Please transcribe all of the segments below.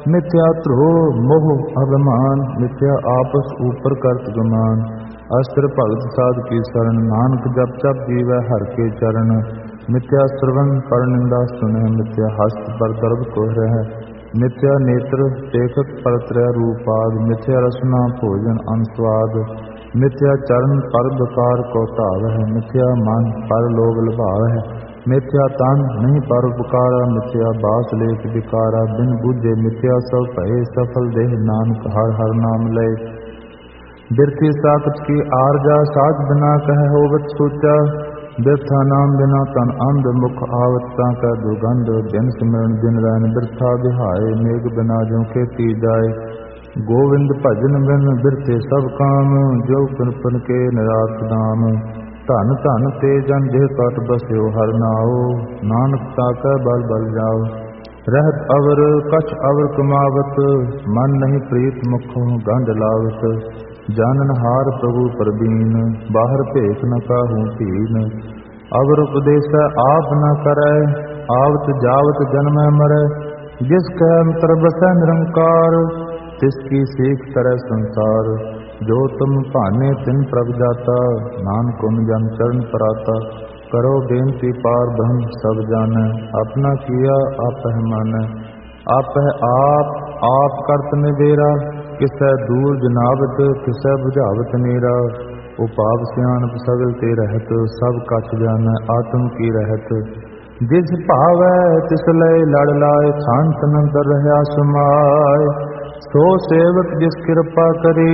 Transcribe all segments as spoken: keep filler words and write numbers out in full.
मिथ्या ध्रोह मोह अभिमान, मिथ्या आपस ऊपर करत गुमान। अस्त्र भगत साध की शरण, नानक जप जप जीवै हर के चरण। मिथ्या श्रवण पर निंदा सुनह, मिथ्या हस्त पर दर्द कोह रह। मिथ्या नेत्र देखत पर त्रय रूपाद, मिथ्या रसना भोजन अनुस्वाद। मिथ्या चरण पर विकार को धावै, मिथ्या मन पर लोभ लुभावै। मिथ्या तन नहीं पर उपकारा, मिथ्या बास लेख विकारा। बिन बुझे मिथ्या सब भये, सफल देह नानक हर हर नाम लय। बिरथी साकत की आरजा, साज बिना कह होवत सोचा। बिरथा नाम बिना तन अंध, मुख आवत तांका दुर्गंध। दिन सिमरन दिन रैन बिरथा बिहाय, मेघ बिना जो खेती जाए। गोविंद भजन बिन बिरथे सब काम, जो पिन के निरात नाम। धन धन ते जन जे कट बस्यो हर नाओ, नानक ताकै बल बल जाओ। रहत अवर कछ अवर कमावत, मन नहीं प्रीत मुखों गंध लावत। जानन हार प्रभु परबीन, बाहर भेख न काहू भीन। अवर उपदेश आप न करै, आवत जावत जन्मै मरै। जिस कह मित्र बसै निरंकार, तिसकी सीख तरह संसार। जो तुम भाने तिन प्रभ जाता, नानक उन जन चरण पराता। करो बेनती पार ब्रह्म सब जानै, अपना किया आपह मानै। आपह आप आप करत निबेरा, किसै दूर जनावत किसै बुझावत नीरा। उपाव सियानप सगल ते रहत, सब कछ जानै आत्म की रहत। जिस भावै तिस लय लड़ लाय, शांत नंदर रहया समाय। सो सेवक जिस कृपा करी,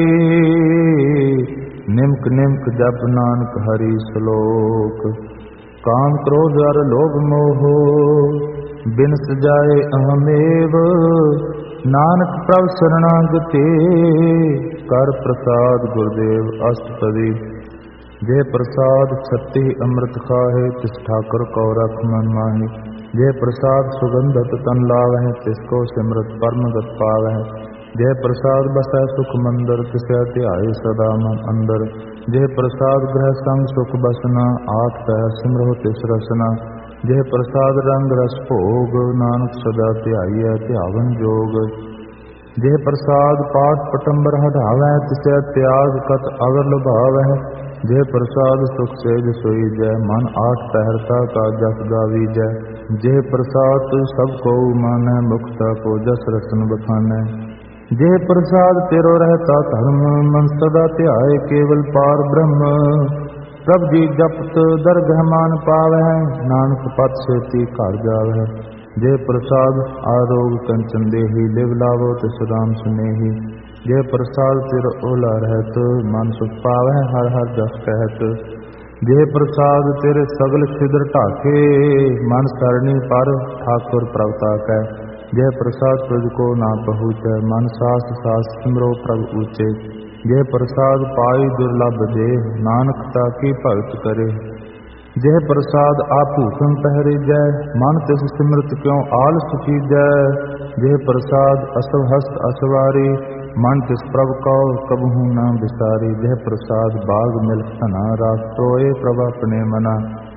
निमक निमक जप नानक हरि श्लोक। काम क्रोध अर लोभ मोह, बिन सजाए अहमेव। नानक प्रभ शरणागति, कर प्रसाद गुरुदेव अष्टपदी। जे प्रसाद छत्ती अमृत खाहे, तिस ठाकुर को रख मन माही। जे प्रसाद सुगंधत तन लावह, तिसको सिमरत परम गत पावह। जय प्रसाद बसै सुख मंदर, तिसै ध्याए सदा मन अंदर। जय प्रसाद ग्रह संग सुख बसना, आठ पह सिमरो तिस रसना। जय प्रसाद रंग रस भोग, नानक सदा ध्याइयै ध्यावन जोग। जय प्रसाद पाठ पटंबर हटावै, तिसै त्याग कत अवर लुभावै। जय प्रसाद सुख सेज सोई जय, मन आठ पहरता का जस गावी जय। जय प्रसाद तु सब को मानै, मुक्ता को जस रसन बखानै। जय प्रसाद तेरो रहता धर्म, मन सदा ध्याए केवल पार ब्रह्म। प्रभ जी जपत दरगह मान पावै, नानक पत सेती घर जावै। जय प्रसाद आरोग कंचन देही, लिव लावो तिस राम सुनेही। जय प्रसाद तेरो ओला रहत, मन सुख पावै हर हर जस कहत। जय प्रसाद तेरे सगल छिद्र ढाके, मन सरणी पर ठाकुर प्रभ ताकै। जय प्रसाद तुझको ना पहुँचै, मन सास सास सिमरो प्रभ ऊँचे। जय प्रसाद पाई दुर्लभ देह, नानक ताकी भगत करे। जय प्रसाद आभूषण पहरे जय, मन तिस सिमरत क्यों आलस कीजै। जय प्रसाद असव हस्त असवारी, मन तिस प्रभ को कबहू न बिसारी। जय प्रसाद बाग मिल्क धना, रास सोए प्रभ अपने मना।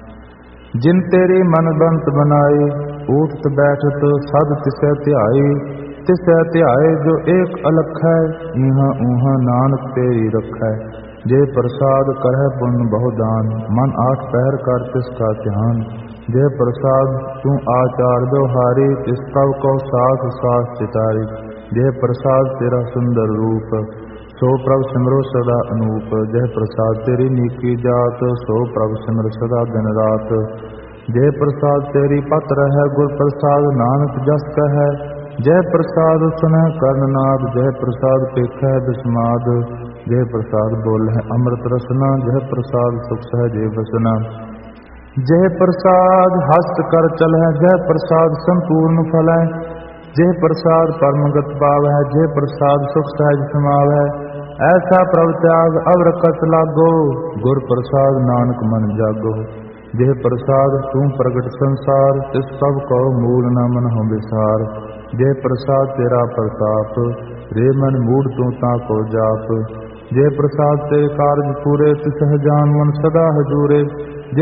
जिन तेरी मन बंत बनाई, उठत बैठत सद तिसै ध्याई। तिसै ध्याए जो एक अलख है, इहाँ ऊहाँ नानक तेरी रखै। जय प्रसाद करह पुण्य बहुदान, मन आठ पहर कर तिसका ध्यान। जय प्रसाद तू आचार व्यवहारी, तिस प्रभ को साथ साथ चितारी। जय प्रसाद तेरा सुंदर रूप, सो प्रभ सिमरो सदा अनूप। जय प्रसाद तेरी नीकी जात, सो प्रभ सिमर सदा दिन रात। जय प्रसाद तेरी पत रहै, गुर प्रसाद नानक जस कहै। जय प्रसाद सुनह कर्णनाद, जय प्रसाद पेखै बिस्माद। जय प्रसाद बोलह अमृत रसना, जय प्रसाद सुख सहजे बसना। जय प्रसाद हस्त कर चलह, जय प्रसाद संपूर्ण फलह। जय प्रसाद परमगत पावै, जय प्रसाद सुख सहज समावै। ऐसा प्रभ त्याग अवर कत लागो, गुर प्रसाद नानक मन जागो। जय प्रसाद तू प्रगट संसार, तिस सब को मूल न मनहुँ विसार। जय प्रसाद तेरा प्रताप, रे मन मूढ़ तू ताको जाप। जय प्रसाद तेरे कारज पूरे, तिस जान मन सदा हजूरे।